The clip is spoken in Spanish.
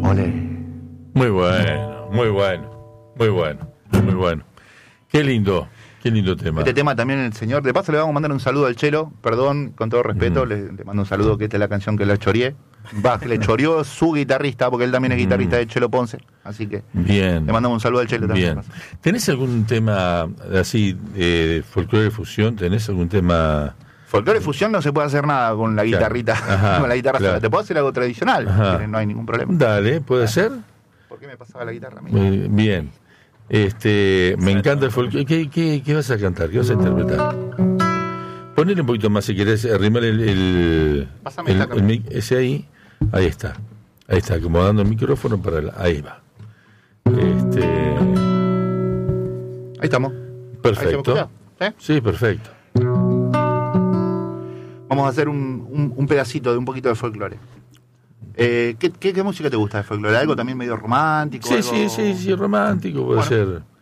Olé. Muy bueno, muy bueno, muy bueno, muy bueno. Qué lindo tema. Este tema también el señor, de paso le vamos a mandar un saludo al Chelo, perdón, con todo respeto, le mando un saludo, que esta es la canción que le choreé. Que le choreó su guitarrista, porque él también es guitarrista de Chelo Ponce, así que bien, le mandamos un saludo al Chelo también. Bien. ¿Tenés algún tema así de folclore de fusión? ¿Tenés algún tema? Folclore fusión no se puede hacer nada con la guitarrita, Ajá, con la guitarra sola. claro. Te puedo hacer algo tradicional, Ajá. si querés, no hay ningún problema. Dale, ¿puede ser? ¿Por qué me pasaba la guitarra a mí? Muy bien. Me encanta el folclore. ¿Qué vas a cantar? ¿Qué vas a interpretar? Ponele un poquito más si querés, arrimale Pásame esta cámara. ese ahí. Ahí está, acomodando el micrófono para ahí va. Ahí estamos. Perfecto. Ahí se me escucha, ¿eh? Sí, perfecto. Vamos a hacer un pedacito de un poquito de folclore. ¿Qué música te gusta de folclore? ¿Algo también medio romántico? Sí, algo... sí, romántico puede Bueno. ser.